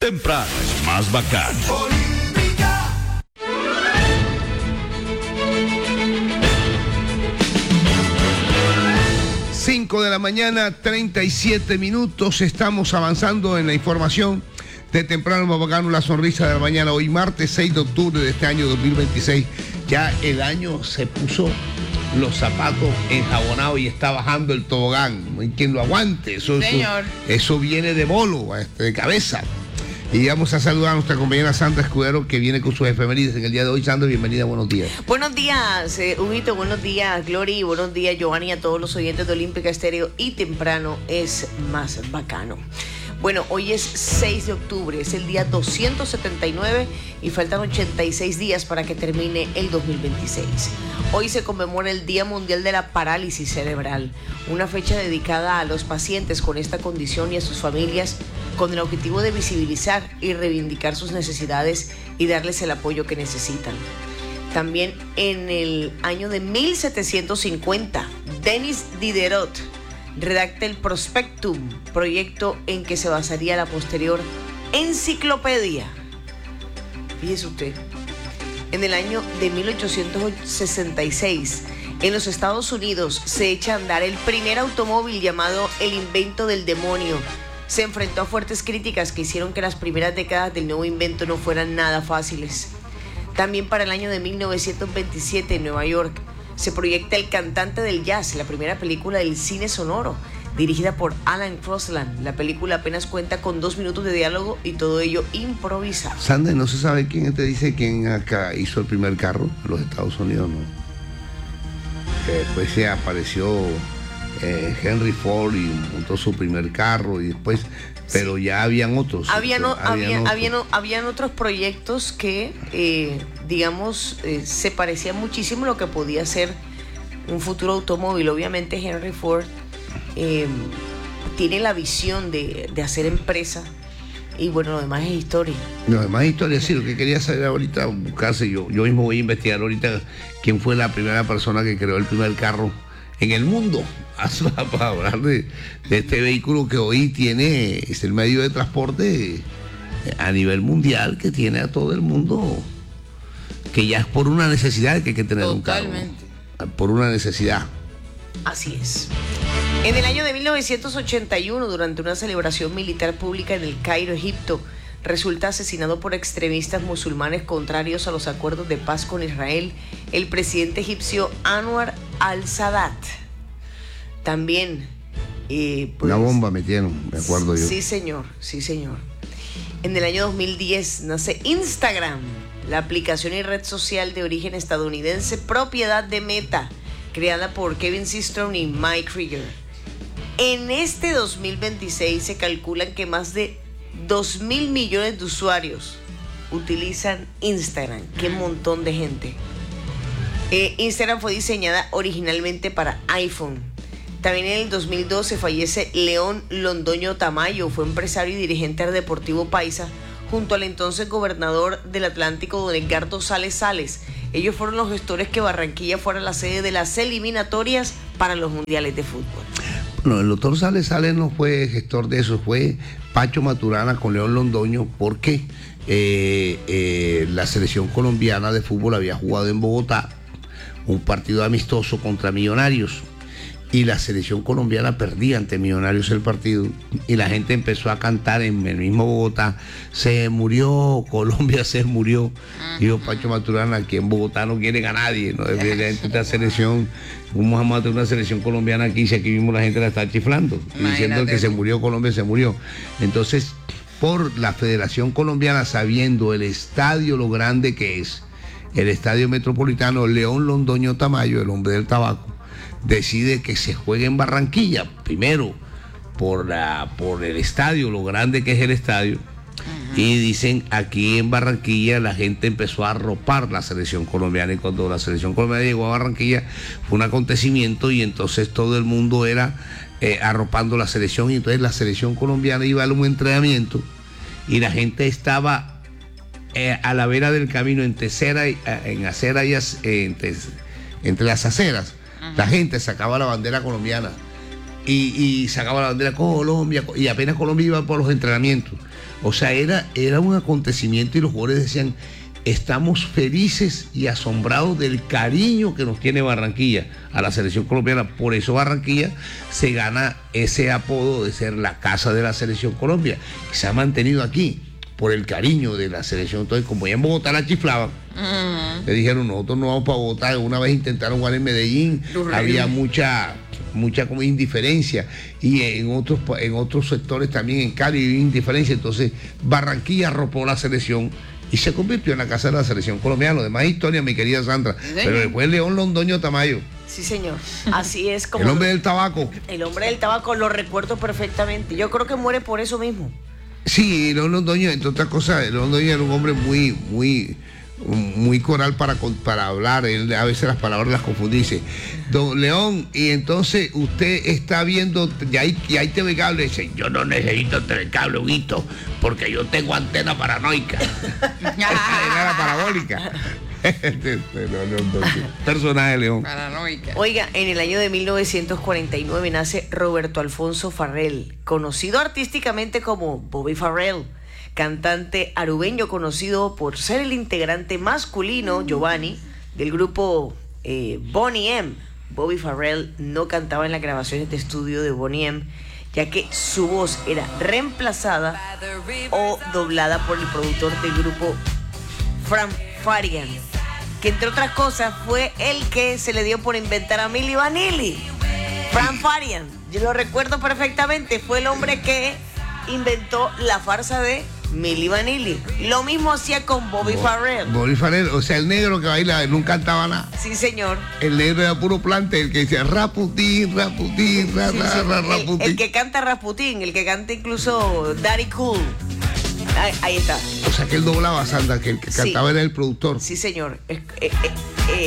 Temprano es más bacano. 5 de la mañana, 37 minutos. Estamos avanzando en la información de Temprano más bacano, la sonrisa de la mañana. Hoy martes 6 de octubre de este año 2026. Ya el año se puso los zapatos enjabonados y está bajando el tobogán. No hay quien lo aguante. Eso viene de bolo, de cabeza. Y vamos a saludar a nuestra compañera Sandra Escudero, que viene con sus efemérides en el día de hoy. Sandra, bienvenida, buenos días. Buenos días, Huguito, buenos días, Glory, buenos días, Giovanni, a todos los oyentes de Olímpica Estéreo y Temprano es más bacano. Bueno, hoy es 6 de octubre, es el día 279 y faltan 86 días para que termine el 2026. Hoy se conmemora el Día Mundial de la Parálisis Cerebral, una fecha dedicada a los pacientes con esta condición y a sus familias, con el objetivo de visibilizar y reivindicar sus necesidades y darles el apoyo que necesitan. También en el año de 1750, Denis Diderot redacta el Prospectum, proyecto en que se basaría la posterior enciclopedia. Fíjese usted. En el año de 1866, en los Estados Unidos se echa a andar el primer automóvil llamado el invento del demonio. Se enfrentó a fuertes críticas que hicieron que las primeras décadas del nuevo invento no fueran nada fáciles. También para el año de 1927 en Nueva York se proyecta El cantante del jazz, la primera película del cine sonoro, dirigida por Alan Crosland. La película apenas cuenta con 2 minutos de diálogo y todo ello improvisado. Sandra, ¿no se sabe quién te dice quién acá hizo el primer carro en los Estados Unidos, no? Después se apareció Henry Ford y montó su primer carro y después, pero ya habían otros. Habían otros proyectos que, se parecían muchísimo a lo que podía ser un futuro automóvil. Obviamente Henry Ford tiene la visión de hacer empresa y bueno, lo demás es historia. Lo demás es historia, sí. Lo que quería saber ahorita, buscarse, yo mismo voy a investigar ahorita quién fue la primera persona que creó el primer carro en el mundo, para hablar de este vehículo que hoy es el medio de transporte a nivel mundial que tiene a todo el mundo, que ya es por una necesidad que hay que tener un carro. Totalmente. Por una necesidad. Así es. En el año de 1981, durante una celebración militar pública en el Cairo, Egipto, resulta asesinado por extremistas musulmanes contrarios a los acuerdos de paz con Israel el presidente egipcio Anwar al-Sadat. También una bomba metieron, me acuerdo yo. Sí, señor. En el año 2010 nace Instagram, la aplicación y red social de origen estadounidense, propiedad de Meta, creada por Kevin Systrom y Mike Krieger. En este 2026 se calculan que más de 2.000 millones de usuarios utilizan Instagram. ¡Qué montón de gente! Instagram fue diseñada originalmente para iPhone. También en el 2012 fallece León Londoño Tamayo, fue empresario y dirigente del Deportivo Paisa, junto al entonces gobernador del Atlántico, don Edgardo Sales Sales. Ellos fueron los gestores que Barranquilla fuera la sede de las eliminatorias para los mundiales de fútbol. Bueno, el doctor Sales no fue gestor de eso, fue Pacho Maturana con León Londoño, porque la selección colombiana de fútbol había jugado en Bogotá un partido amistoso contra Millonarios y la selección colombiana perdía ante Millonarios el partido y la gente empezó a cantar en el mismo Bogotá: se murió, Colombia se murió. Dijo Pacho Maturana, aquí en Bogotá no quieren a nadie, ¿no? Esta selección, ¿cómo vamos a tener una selección colombiana aquí si aquí mismo la gente la está chiflando? Y diciendo que se murió, Colombia se murió. Entonces, por la Federación Colombiana, sabiendo el estadio lo grande que es, el Estadio Metropolitano, León Londoño Tamayo, el hombre del tabaco, decide que se juegue en Barranquilla, primero por el estadio, lo grande que es el estadio. Y dicen, aquí en Barranquilla la gente empezó a arropar la selección colombiana, y cuando la selección colombiana llegó a Barranquilla fue un acontecimiento y entonces todo el mundo era arropando la selección, y entonces la selección colombiana iba a un entrenamiento y la gente estaba a la vera del camino entre las aceras. La gente sacaba la bandera colombiana y sacaba la bandera Colombia, y apenas Colombia iba por los entrenamientos. O sea, era un acontecimiento y los jugadores decían, estamos felices y asombrados del cariño que nos tiene Barranquilla a la selección colombiana. Por eso Barranquilla se gana ese apodo de ser la casa de la selección Colombia. Y se ha mantenido aquí por el cariño de la selección. Entonces, como ya en Bogotá la chiflaban, le dijeron, nosotros no vamos para Bogotá. Una vez intentaron jugar en Medellín, había mucha como indiferencia, y en otros sectores también en Cali había indiferencia. Entonces Barranquilla arropó la selección y se convirtió en la casa de la selección colombiana. Demás historia, mi querida Sandra. ¿Sí? Pero después León Londoño Tamayo. Sí, señor. Así es como... El hombre del tabaco. El hombre del tabaco, lo recuerdo perfectamente. Yo creo que muere por eso mismo. Sí, León Londoño, entre otras cosas, León Londoño era un hombre muy coral para hablar. Él a veces las palabras las confundía. Dice, don León, y entonces usted está viendo, ya hay TV cable. Dice, yo no necesito TV cable, Huguito, porque yo tengo antena paranoica. Era parabólica. Personaje León. Paranoica. Oiga, en el año de 1949 nace Roberto Alfonso Farrell, conocido artísticamente como Bobby Farrell, cantante arubeño conocido por ser el integrante masculino, Giovanni, del grupo Boney M. Bobby Farrell no cantaba en las grabaciones de estudio de Boney M, ya que su voz era reemplazada o doblada por el productor del grupo Frank Farian, que entre otras cosas fue el que se le dio por inventar a Milli Vanilli. Frank Farian, yo lo recuerdo perfectamente, fue el hombre que inventó la farsa de Milli Vanilli. Lo mismo hacía con Bobby Farrell. Bobby Farrell, o sea, el negro que baila, nunca cantaba nada. Sí, señor. El negro era puro plante, el que decía Raputín, Raputín, Raputín. El que canta Rasputín, el que canta incluso Daddy Cool. Ahí está. O sea, que él doblaba, Sandra, que el que cantaba era el productor. Sí, señor.